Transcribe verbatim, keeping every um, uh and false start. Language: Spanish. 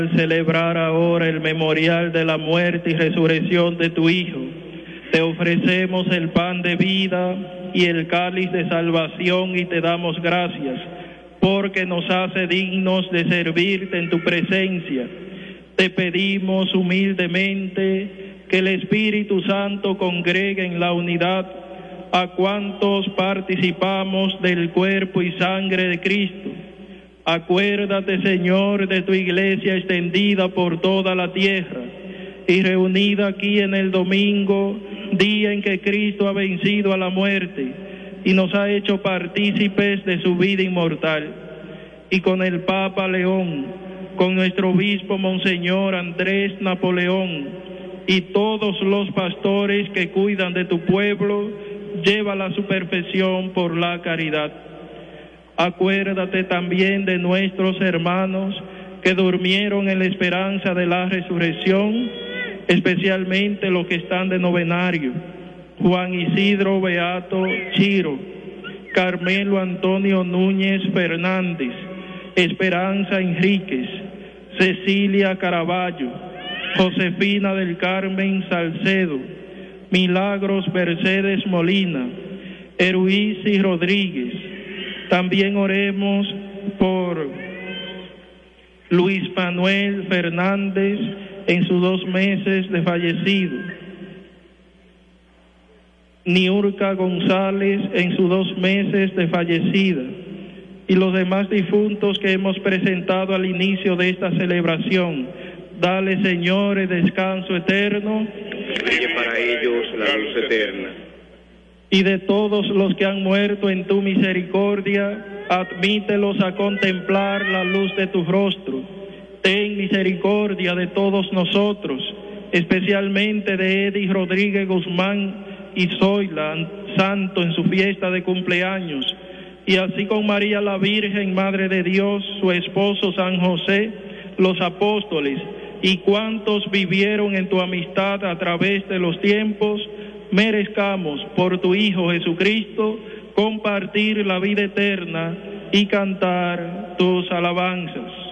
Al celebrar ahora el memorial de la muerte y resurrección de tu Hijo, te ofrecemos el pan de vida y el cáliz de salvación y te damos gracias, porque nos hace dignos de servirte en tu presencia. Te pedimos humildemente que el Espíritu Santo congregue en la unidad a cuantos participamos del cuerpo y sangre de Cristo. Acuérdate, Señor, de tu iglesia extendida por toda la tierra y reunida aquí en el domingo, día en que Cristo ha vencido a la muerte y nos ha hecho partícipes de su vida inmortal. Y con el Papa León, con nuestro obispo Monseñor Andrés Napoleón y todos los pastores que cuidan de tu pueblo, llévala a su perfección por la caridad. Acuérdate también de nuestros hermanos que durmieron en la esperanza de la resurrección, especialmente los que están de novenario: Juan Isidro Beato Chiro, Carmelo Antonio Núñez Fernández, Esperanza Enríquez, Cecilia Caraballo, Josefina del Carmen Salcedo, Milagros Mercedes Molina, Eruisi Rodríguez. También oremos por Luis Manuel Fernández en sus dos meses de fallecido, Niurka González en sus dos meses de fallecida, y los demás difuntos que hemos presentado al inicio de esta celebración. Dale, Señor, el descanso eterno. Brille para ellos la luz eterna. Y de todos los que han muerto en tu misericordia, admítelos a contemplar la luz de tu rostro. Ten misericordia de todos nosotros, especialmente de Edi Rodríguez Guzmán y Zoila Santo en su fiesta de cumpleaños, y así con María la Virgen, Madre de Dios, su esposo San José, los apóstoles y cuantos vivieron en tu amistad a través de los tiempos, merezcamos por tu Hijo Jesucristo compartir la vida eterna y cantar tus alabanzas.